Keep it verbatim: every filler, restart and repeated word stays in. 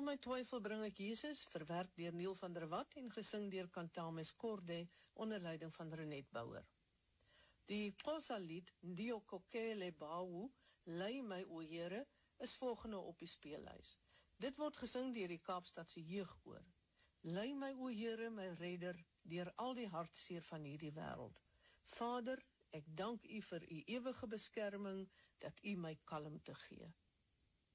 Stil my twyfel bring ek Jesus, verwerk deur Neil van der Walt en gesing deur Cantames Corde onder leiding van Renet Bouwer. Die Xhosa-lied Ndio Kokele Bau, Lei my o Here, is volgende op die speellys. Dit word gesing deur die Kaapstadse Jeugkoor. Lei my o Here, my redder, deur al die hartseer van hierdie wêreld. Vader, ek dank U vir U ewige beskerming, dat U my kalmte gee.